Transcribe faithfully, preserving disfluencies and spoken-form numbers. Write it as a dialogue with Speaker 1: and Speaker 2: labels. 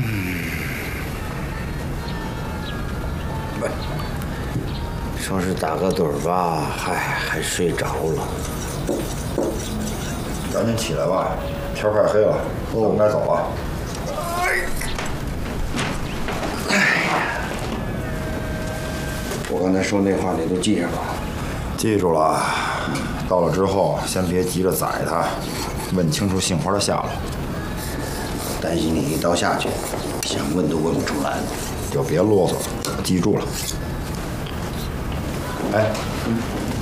Speaker 1: 不，说是打个盹吧，还还睡着了。
Speaker 2: 赶紧起来吧，天快黑了，我们该走了。
Speaker 1: 我刚才说那话你都记上了？
Speaker 2: 记住了。到了之后，先别急着宰他，问清楚杏花的下落。
Speaker 1: 担心你一刀下去，想问都问不出来了。
Speaker 2: 就别啰嗦了，记住了。哎，